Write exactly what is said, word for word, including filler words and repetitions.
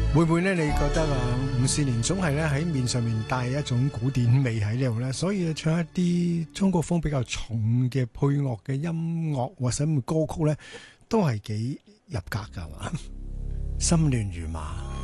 會唔會咧？你覺得啊，吳倩蓮總係咧喺面上面帶一種古典味喺呢度咧，所以唱一啲中國風比較重嘅配樂嘅音樂或者歌曲咧，都係幾入格噶嘛？心亂如麻。